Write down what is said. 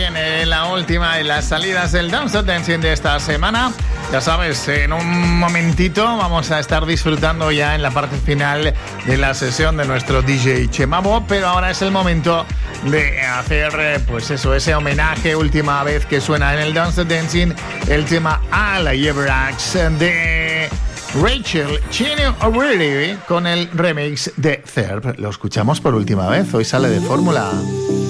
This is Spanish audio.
Viene la última de las salidas del Dance Dancing de esta semana. Ya sabes, en un momentito vamos a estar disfrutando ya en la parte final de la sesión de nuestro DJ Chemabo, pero ahora es el momento de hacer, pues eso, ese homenaje, última vez que suena en el Dance Dancing, el tema All I Ever Ask de Rachel Chino O'Reilly con el remix de Third. Lo escuchamos por última vez, hoy sale de fórmula.